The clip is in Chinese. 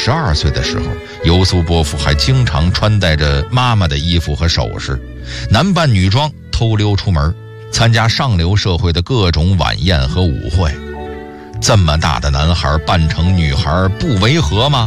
12岁的时候，尤苏波夫还经常穿戴着妈妈的衣服和首饰，男扮女装偷溜出门，参加上流社会的各种晚宴和舞会。这么大的男孩扮成女孩不违和吗？